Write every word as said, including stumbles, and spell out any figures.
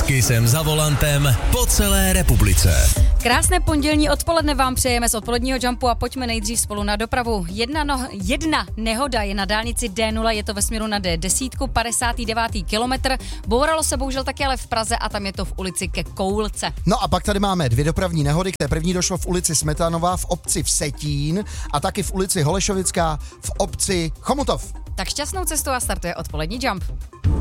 Taky jsem za volantem po celé republice. Krásné pondělní odpoledne vám přejeme z odpoledního Jumpu a pojďme nejdřív spolu na dopravu. Jedna, no, jedna nehoda je na dálnici D nula, je to ve směru na D deset, padesátý devátý kilometr. Bouralo se bohužel taky ale v Praze a tam je to v ulici Ke Koulce. No a pak tady máme dvě dopravní nehody, které první došlo v ulici Smetanová v obci Vsetín a taky v ulici Holešovická v obci Chomutov. Tak šťastnou cestu a startuje odpolední Jump.